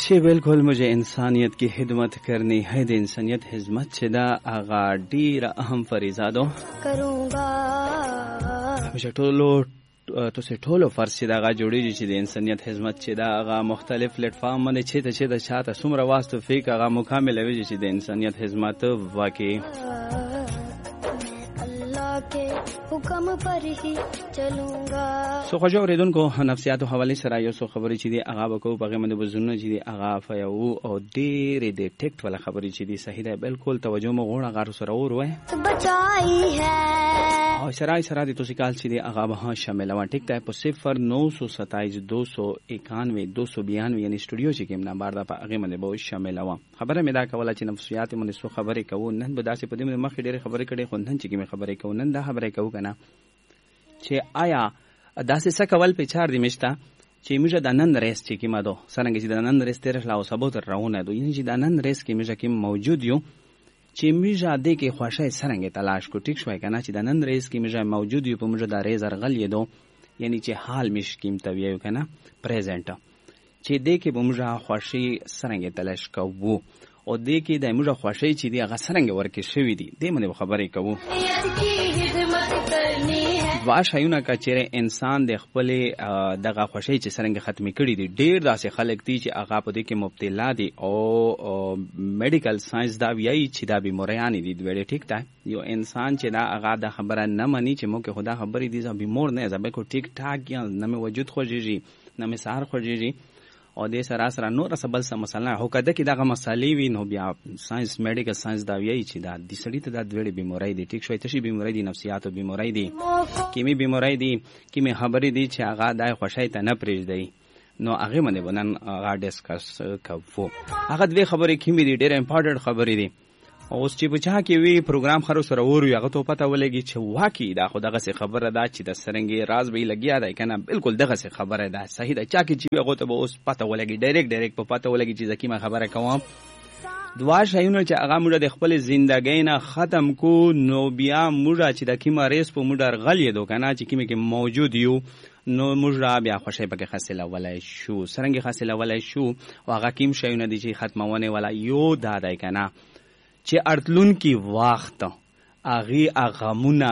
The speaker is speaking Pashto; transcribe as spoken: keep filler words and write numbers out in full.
چې بالکل مجھے انسانیت کی خدمت کرنی ہے د انسانیت خدمت چې دا هغه ډیره اهم فریضه ده کرونگا مجھے ټولو تو سه ټولو فرض چې دا هغه جوړیږي چې د انسانیت خدمت چې دا هغه مختلف پلیټ فارم باندې چې ته چې د چاته څومره واسطه فیک هغه مکمل وي چې د انسانیت خدمت واقعي کے حکم پر ہی چلوں گا. سو خوږو اوریدونکو نفسیاتو حواله سره یو څو خبرې چې دی هغه وکړو په هغه باندې بزونه چې دی هغه فیو او ډېرې د ټیکټ ولا خبرې چې دی صحیح ده بالکل توجه مو غوړه غار سره اور وای بچائی ہے او شرای سره د توسی کال چې دی هغه به شامل و ټیک ټاپ صفر نو سو ستایس دو سو اکانوے دو سو بیانوے یعنی سټوډیو چې کوم نمبر دا په هغه باندې به شامل و خبره مې دا کوله چې نفسیات باندې سو خبرې کوو نن به داسې په دې مخ ډېرې خبرې کړي خو نن چې کوم خبرې کوو نن دا خبرې کوو کنه چې آیا داسې څه کول په چار دی مشته چې موږ د نن ریس چې کیمه دو څنګه چې د نن ریس تیر لا او سبو تر راونه دو یعنی چې د نن ریس کې موږ کې موجود یو چې موږ د کې خوښه څنګه تلاش کو ټیک شوي کنه چې د نن ریس کې موږ موجود یو په موږ د ریز ارغل یدو یعنی چې حال مش کیمته ویو کنه پریزنټ چې د کې به موږ خوښي څنګه تلاش کوو او د کې د موږ خوښي چې دی هغه څنګه ورکه شوی دی د منه خبرې کوو واشایونه کچره انسان د خپل دغه خوشي چې څنګه ختمي کړي دي ډیر داسې خلک دي چې هغه په دې کې مبتلا دي او میډیکل ساينس دا ویایي چې دا بیماریان دي د وړي ټیک ده یو انسان چې دا هغه د خبره نه مانی چې موږ خدا خبرې دي چې بیمار نه زبې کو ټیک ټاک یا نه وجود خوږيږي نه مسار خوږيږي او د سره سره نور سبل سم مثلا هو کده کې دغه مسالې وي نو بیا ساينس میډیکل ساينس دا ویایي چې دا د سړی ته د دوړي بیماری دي ټیک شوی تشي بیماری دي نفسیاتو بیماری دي کیمي بیماری دي کیمي خبرې دي چې هغه د خوشای ته نه پریږدي نو هغه باندې ونن هغه ډیسکس کوو هغه دوه خبرې کیمي دي ډېر امپورټنت خبرې دي اوس چې بچا کې وی پروګرام خرو سره ورو هغه ته پته ولګي چې واقعي دا خو دغه څه خبره ده چې د سرنګي راز به لګیا دی کنه بالکل دغه څه خبره ده صحیح ده چا کې چې هغه ته اوس پته ولګي ډایرکټ ډایرکټ په پته ولګي چې ځکه خبره کوم دوا شایونه چې هغه موږ د خپل ژوندۍ نه ختم کو نو بیا موږ چې د کیما ریس په موږ غلې دو کنه چې کیمه کې موجود یو نو موږ بیا خوشی پکې حاصله ولای شو سرنګي حاصله ولای شو او هغه کیم شایونه دي چې ختمونه ولا یو دادای کنه چې ارتلون کی وخت اغي اغمونه